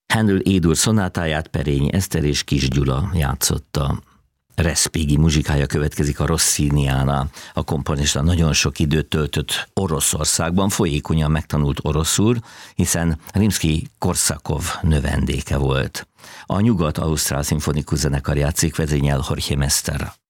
Handel Édur szonátáját Perényi Eszter és Kis Gyula játszotta. Respighi muzsikája következik a Rossiniánál. A komponista nagyon sok időt töltött Oroszországban, folyékonyan megtanult oroszul, hiszen Rimszkij-Korszakov növendéke volt. A Nyugat-Ausztrál Szimfonikus Zenekar játszik, vezényel Jorge Mester.